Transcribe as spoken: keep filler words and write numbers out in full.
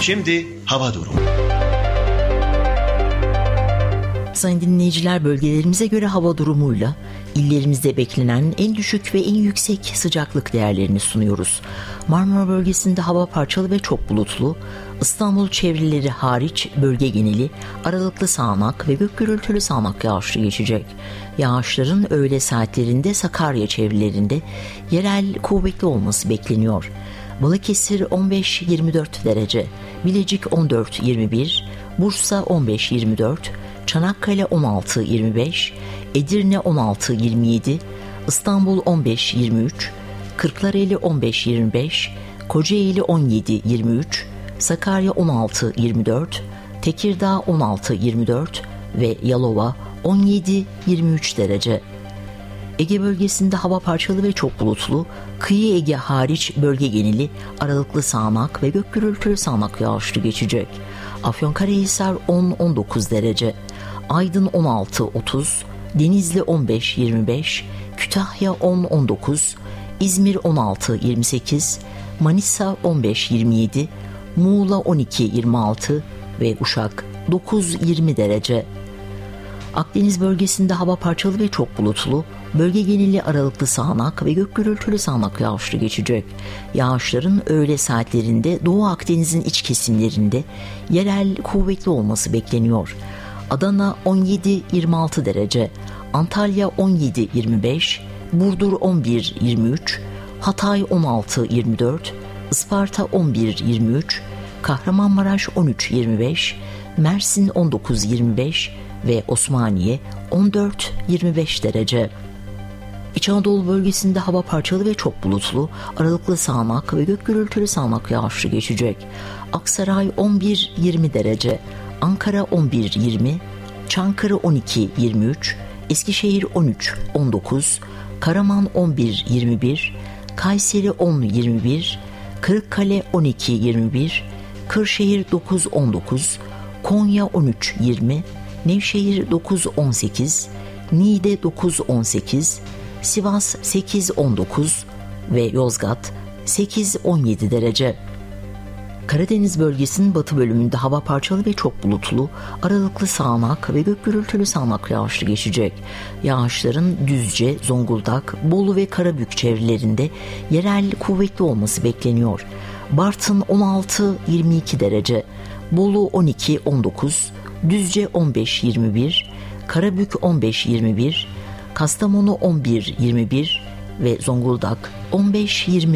Şimdi hava durumu. Sayın dinleyiciler, bölgelerimize göre hava durumuyla illerimizde beklenen en düşük ve en yüksek sıcaklık değerlerini sunuyoruz. Marmara bölgesinde hava parçalı ve çok bulutlu. İstanbul çevreleri hariç bölge geneli aralıklı sağanak ve gök gürültülü sağanak yağışlı geçecek. Yağışların öğle saatlerinde Sakarya çevrelerinde yerel kuvvetli olması bekleniyor. Balıkesir on beş yirmi dört derece, Bilecik on dört yirmi bir, Bursa on beş yirmi dört, Çanakkale on altı yirmi beş, Edirne on altı yirmi yedi, İstanbul on beş yirmi üç, Kırklareli on beş yirmi beş, Kocaeli on yedi yirmi üç, Sakarya on altı yirmi dört, Tekirdağ on altı yirmi dört ve Yalova on yedi yirmi üç derece. Ege bölgesinde hava parçalı ve çok bulutlu, kıyı Ege hariç bölge geneli aralıklı sağanak ve gök gürültülü sağanak yağışlı geçecek. Afyonkarahisar on on dokuz derece, Aydın on altı otuz, Denizli on beş yirmi beş, Kütahya on on dokuz, İzmir on altı yirmi sekiz, Manisa on beş yirmi yedi, Muğla on iki yirmi altı ve Uşak dokuz yirmi derece. Akdeniz bölgesinde hava parçalı ve çok bulutlu, bölge geneli aralıklı sağanak ve gök gürültülü sağanak yağışlı geçecek. Yağışların öğle saatlerinde Doğu Akdeniz'in iç kesimlerinde yerel kuvvetli olması bekleniyor. Adana on yedi yirmi altı derece, Antalya on yedi yirmi beş, Burdur on bir yirmi üç, Hatay on altı yirmi dört, Isparta on bir yirmi üç, Kahramanmaraş on üç yirmi beş, Mersin on dokuz yirmi beş ve Osmaniye on dört yirmi beş derece. İç Anadolu bölgesinde hava parçalı ve çok bulutlu, aralıklı sağanak ve gök gürültülü sağanak yağışlı geçecek. Aksaray on bir yirmi derece, Ankara on bir yirmi, Çankırı on iki yirmi üç, Eskişehir on üç on dokuz, Karaman on bir yirmi bir, Kayseri on yirmi bir, Kırıkkale on iki yirmi bir, Kırşehir dokuz on dokuz, Konya on üç yirmi, Nevşehir dokuz on sekiz, Niğde dokuz on sekiz, Sivas sekiz on dokuz ve Yozgat sekiz on yedi derece. Karadeniz bölgesinin batı bölümünde hava parçalı ve çok bulutlu, aralıklı sağanak ve gök gürültülü sağanak yağışlı geçecek. Yağışların Düzce, Zonguldak, Bolu ve Karabük çevrelerinde yerel kuvvetli olması bekleniyor. Bartın on altı yirmi iki derece, Bolu on iki on dokuz, Düzce on beş yirmi bir, Karabük on beş yirmi bir, Kastamonu on bir yirmi bir ve Zonguldak on beş yirmi